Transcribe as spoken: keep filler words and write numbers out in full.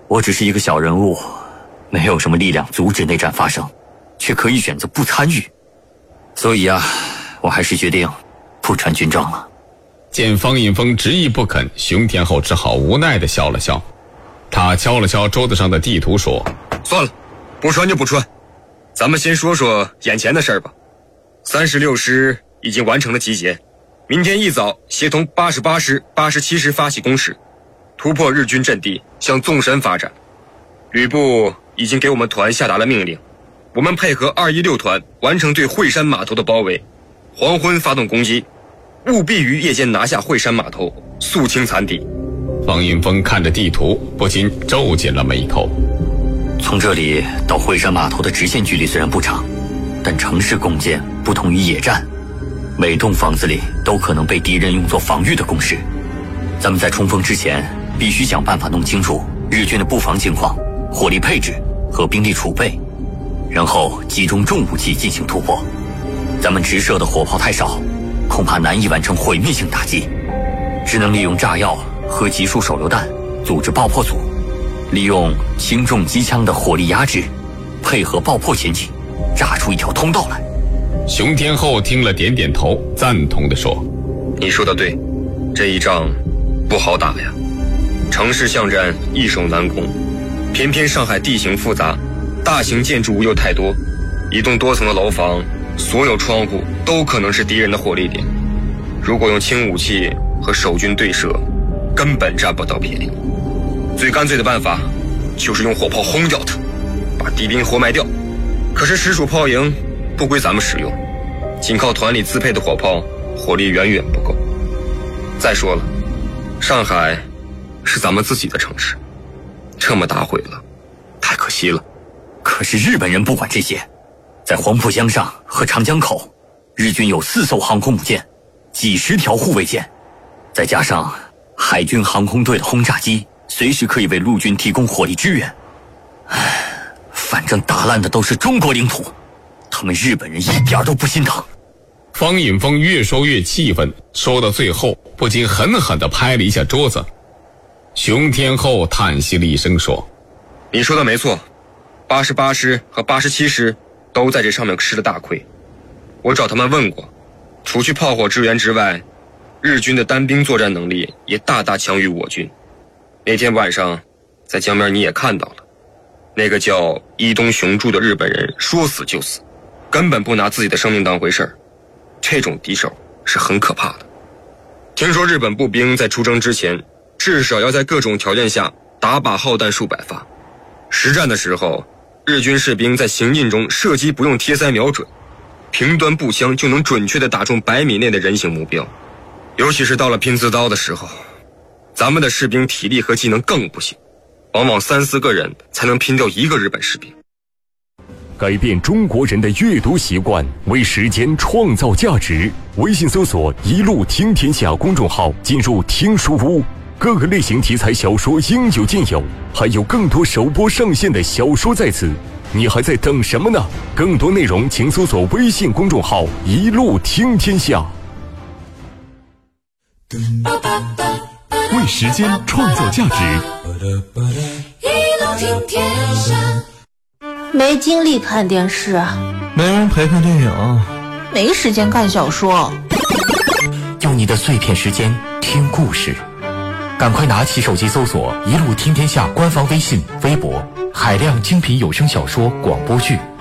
我只是一个小人物，没有什么力量阻止内战发生，却可以选择不参与。所以啊，我还是决定不传军状了。 见方印峰执意不肯，熊天后只好无奈地笑了笑。他敲了敲桌子上的地图说： 算了，不传就不传，咱们先说说眼前的事儿吧。三十六师已经完成了集结，明天一早协同八十八师、八十七师发起攻势，突破日军阵地，向纵深发展。旅部已经给我们团下达了命令，我们配合二一六团完成对惠山码头的包围，黄昏发动攻击，务必于夜间拿下惠山码头，肃清残敌。 方印峰看着地图，不禁皱紧了眉头。 从这里到惠山码头的直线距离虽然不长，但城市攻坚不同于野战，每栋房子里都可能被敌人用作防御的工事。咱们在冲锋之前，必须想办法弄清楚日军的布防情况、火力配置和兵力储备，然后集中重武器进行突破。咱们直射的火炮太少，恐怕难以完成毁灭性打击，只能利用炸药和集束手榴弹组织爆破组，利用轻重机枪的火力压制，配合爆破前进，炸出一条通道来。 熊天后听了点点头，赞同地说： 你说的对，这一仗不好打呀，城市巷战易守难攻，偏偏上海地形复杂，大型建筑物又太多，一栋多层的楼房，所有窗户都可能是敌人的火力点。如果用轻武器和守军对射，根本占不到便宜。最干脆的办法就是用火炮轰掉它，把敌兵活埋掉。可是实属炮营不归咱们使用，仅靠团里自配的火炮，火力远远不够。再说了，上海是咱们自己的城市，这么打毁了，太可惜了。 可是日本人不管这些，在黄浦江上和长江口，日军有四艘航空母舰，几十条护卫舰，再加上海军航空队的轰炸机，随时可以为陆军提供火力支援。唉，反正打烂的都是中国领土，他们日本人一点都不心疼。 方印峰越说越气愤，说到最后不禁狠狠地拍了一下桌子。熊天后叹息了一声说： 你说的没错，八十八师和八十七师都在这上面吃了大亏。我找他们问过，除去炮火支援之外，日军的单兵作战能力也大大强于我军。那天晚上在江边你也看到了，那个叫伊东雄助的日本人说死就死，根本不拿自己的生命当回事儿。这种敌手是很可怕的。听说日本步兵在出征之前，至少要在各种条件下打靶耗弹数百发。实战的时候，日军士兵在行进中射击不用贴塞瞄准，平端步枪就能准确地打中百米内的人形目标。尤其是到了拼刺刀的时候，咱们的士兵体力和技能更不行，往往三四个人才能拼掉一个日本士兵。 改变中国人的阅读习惯，为时间创造价值。微信搜索一路听天下公众号，进入听书屋，各个类型题材小说应有尽有，还有更多首播上线的小说在此，你还在等什么呢？更多内容请搜索微信公众号一路听天下。为时间创造价值， 一路听天下。没精力看电视， 没人陪看电影， 没时间看小说。 用你的碎片时间听故事，赶快拿起手机搜索一路听天下官方微信、微博，海量精品有声小说、广播剧，